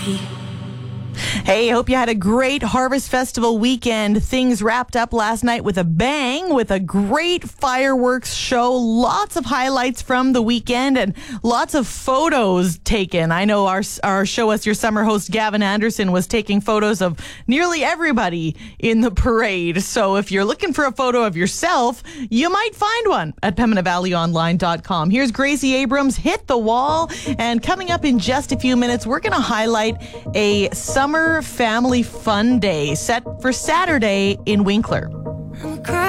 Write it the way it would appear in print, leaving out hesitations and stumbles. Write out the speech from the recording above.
Hey, hope you had a great Harvest Festival weekend. Things wrapped up last night with a bang, with a great fireworks show. Lots of highlights from the weekend and lots of photos taken. I know our Show Us Your Summer host, Gavin Anderson, was taking photos of nearly everybody in the parade. So if you're looking for a photo of yourself, you might find one at PembinaValleyOnline.com. Here's Gracie Abrams, Hit the Wall. And coming up in just a few minutes, we're going to highlight a summer family fun day set for Saturday in Winkler.